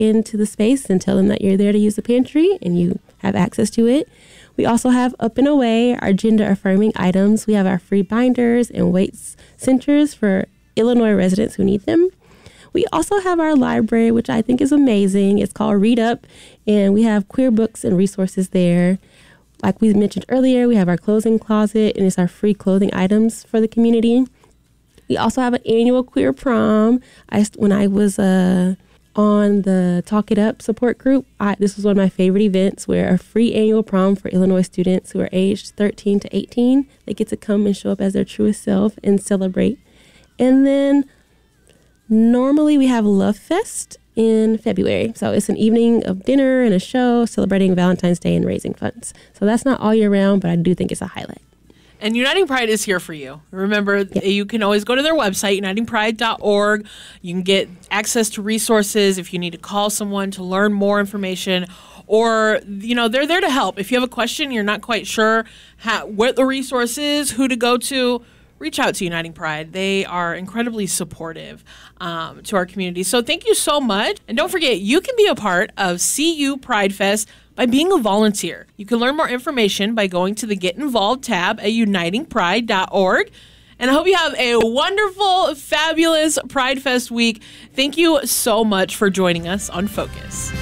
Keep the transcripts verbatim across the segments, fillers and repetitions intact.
into the space and tell them that you're there to use the pantry and you have access to it. We also have Up and Away, our gender-affirming items. We have our free binders and weight centers for Illinois residents who need them. We also have our library, which I think is amazing. It's called Read Up, and we have queer books and resources there. Like we mentioned earlier, we have our clothing closet, and it's our free clothing items for the community. We also have an annual queer prom. I, when I was uh, on the Talk It Up support group, I, this was one of my favorite events, where a free annual prom for Illinois students who are aged thirteen to eighteen. They get to come and show up as their truest self and celebrate. And then normally we have Love Fest in February. So it's an evening of dinner and a show celebrating Valentine's Day and raising funds. So that's not all year round, but I do think it's a highlight. And Uniting Pride is here for you. Remember, yep. you can always go to their website, uniting pride dot org. You can get access to resources if you need to call someone to learn more information. Or, you know, they're there to help. If you have a question, you're not quite sure how, what the resource is, who to go to, reach out to Uniting Pride. They are incredibly supportive um, to our community. So thank you so much. And don't forget, you can be a part of C U Pride Fest by being a volunteer. You can learn more information by going to the Get Involved tab at uniting pride dot org. And I hope you have a wonderful, fabulous Pride Fest week. Thank you so much for joining us on Focus.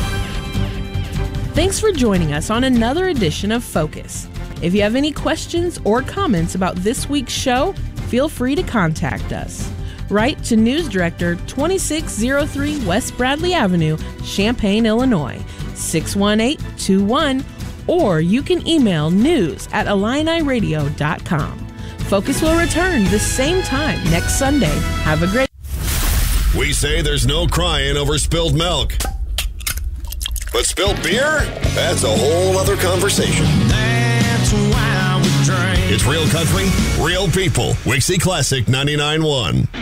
Thanks for joining us on another edition of Focus. If you have any questions or comments about this week's show, feel free to contact us. Write to News Director, twenty-six oh three West Bradley Avenue, Champaign, Illinois, six one eight two one, or you can email news at illini radio dot com. Focus will return the same time next Sunday. Have a great... We say there's no crying over spilled milk. But spilled beer? That's a whole other conversation. That's why we drink. It's Real Country, Real People. Wixie Classic ninety-nine point one.